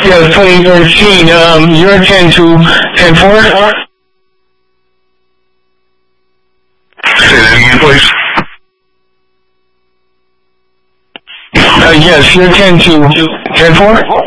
Yes, 2013. You're 10 to 10-4? Say that again, please. Yes, you're 10 to 10-4?